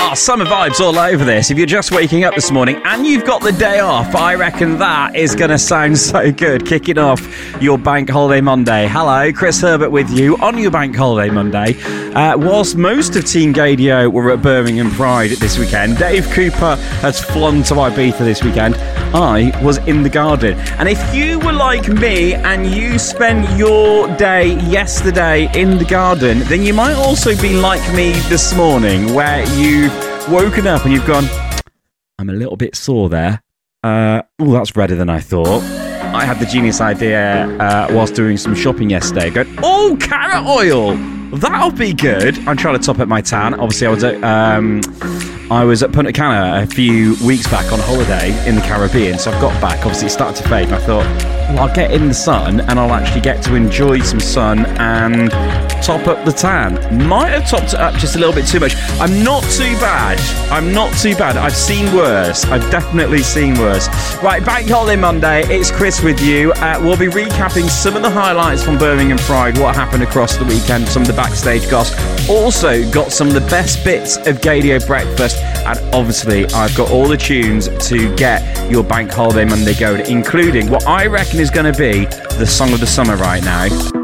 Summer vibes all over this. If you're just waking up this morning and you've got the day off, I reckon that is going to sound so good. Kicking off your Bank Holiday Monday. Hello, Chris Herbert with you on your Bank Holiday Monday. Whilst most of Team Gadio were at Birmingham Pride this weekend, Dave Cooper has flown to Ibiza this weekend. I was in the garden. And if you were like me and you spent your day yesterday in the garden, then you might also be like me this morning, where you've woken up and you've gone, I'm a little bit sore there. That's redder than I thought. I had the genius idea whilst doing some shopping yesterday, going, carrot oil! That'll be good. I'm trying to top up my tan. Obviously, I was at Punta Cana a few weeks back on holiday in the Caribbean, so I've got back. Obviously, it started to fade, and I thought, I'll get in the sun, and I'll actually get to enjoy some sun and top up the tan. Might have topped it up just a little bit too much. I'm not too bad. I've seen worse. I've definitely seen worse. Right, Bank Holiday Monday. It's Chris with you. We'll be recapping some of the highlights from Birmingham Pride, what happened across the weekend, some of the backstage goss. Also got some of the best bits of Gadio breakfast, and obviously I've got all the tunes to get your Bank Holiday Monday going, including what I reckon is going to be the song of the summer right now.